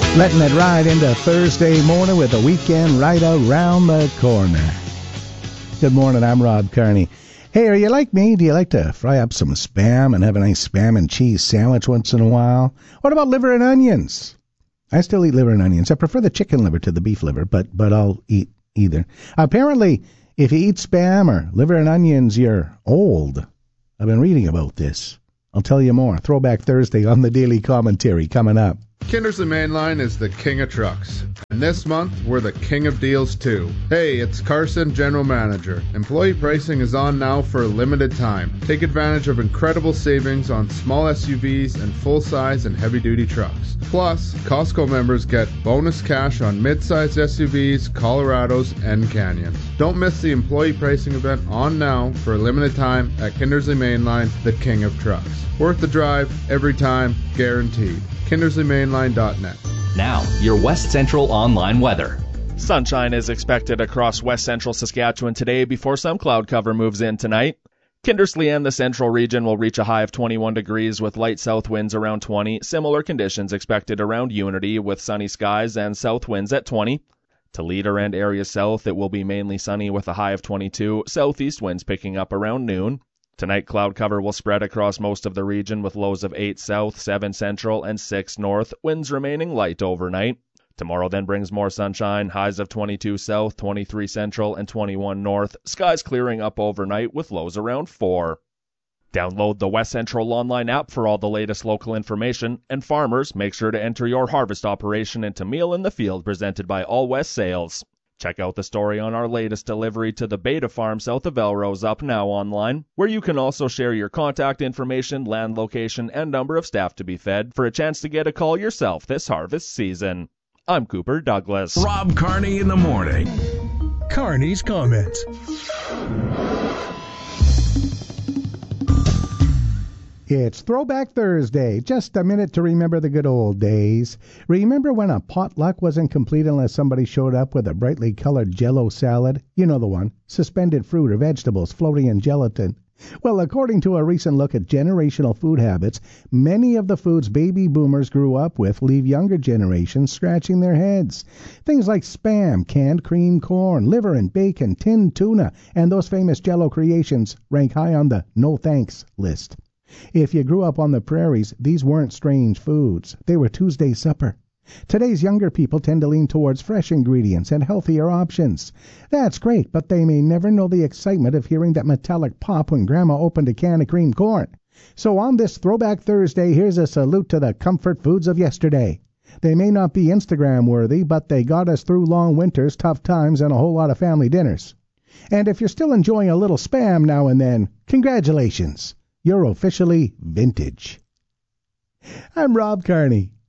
Letting it ride into Thursday morning with the weekend right around the corner. Good morning, I'm Rob Carney. Hey, are you like me? Do you like to fry up some Spam and have a nice Spam and cheese sandwich once in a while? What about liver and onions? I still eat liver and onions. I prefer the chicken liver to the beef liver, but I'll eat either. Apparently, if you eat Spam or liver and onions, you're old. I've been reading about this. I'll tell you more. Throwback Thursday on the Daily Commentary coming up. Kindersley Mainline is the king of trucks. And this month, we're the king of deals too. Hey, it's Carson, General Manager. Employee pricing is on now for a limited time. Take advantage of incredible savings on small SUVs and full-size and heavy-duty trucks. Plus, Costco members get bonus cash on mid-size SUVs, Colorados, and Canyons. Don't miss the employee pricing event on now for a limited time at Kindersley Mainline, the king of trucks. Worth the drive, every time, guaranteed. KindersleyMainline.net. Now, your West Central online weather. Sunshine is expected across west central Saskatchewan today before some cloud cover moves in tonight. Kindersley and the central region will reach a high of 21 degrees with light south winds around 20. Similar conditions expected around Unity with sunny skies and south winds at 20. Toledo and areas south, it will be mainly sunny with a high of 22. Southeast winds picking up around noon. Tonight, cloud cover will spread across most of the region with lows of 8 south, 7 central, and 6 north, winds remaining light overnight. Tomorrow then brings more sunshine, highs of 22 south, 23 central, and 21 north, skies clearing up overnight with lows around 4. Download the West Central online app for all the latest local information, and farmers, make sure to enter your harvest operation into Meal in the Field presented by All West Sales. Check out the story on our latest delivery to the Beta Farm south of Elrose up now online, where you can also share your contact information, land location, and number of staff to be fed for a chance to get a call yourself this harvest season. I'm Cooper Douglas. Rob Carney in the morning. Carney's comments. It's Throwback Thursday. Just a minute to remember the good old days. Remember when a potluck wasn't complete unless somebody showed up with a brightly colored Jell-O salad? You know the one. Suspended fruit or vegetables floating in gelatin. Well, according to a recent look at generational food habits, many of the foods baby boomers grew up with leave younger generations scratching their heads. Things like Spam, canned cream corn, liver and bacon, tinned tuna, and those famous Jell-O creations rank high on the no thanks list. If you grew up on the prairies, these weren't strange foods. They were Tuesday supper. Today's younger people tend to lean towards fresh ingredients and healthier options. That's great, but they may never know the excitement of hearing that metallic pop when Grandma opened a can of cream corn. So on this Throwback Thursday, here's a salute to the comfort foods of yesterday. They may not be Instagram-worthy, but they got us through long winters, tough times, and a whole lot of family dinners. And if you're still enjoying a little Spam now and then, congratulations. You're officially vintage. I'm Rob Carney.